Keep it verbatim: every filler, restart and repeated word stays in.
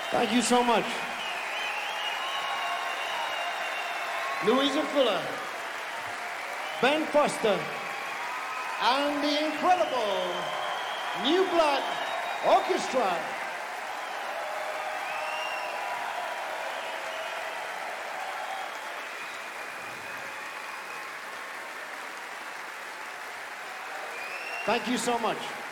Thank you so much. Louisa Fuller, Ben Foster, and the incredible New Blood Orchestra. Thank you so much.